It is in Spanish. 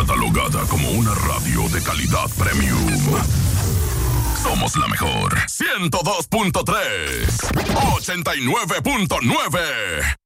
Catalogada como una radio de calidad premium. Somos la mejor. 102.3. 89.9.